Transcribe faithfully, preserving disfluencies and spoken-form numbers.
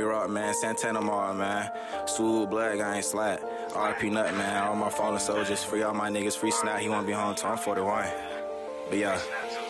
Joey Rock, man. Santana Mall, man. Swoop, Blood Gang, Slat. R P Nut, man. All my fallen soldiers. Free all my niggas. Free Snap. He won't be home till I'm forty-one. But yeah.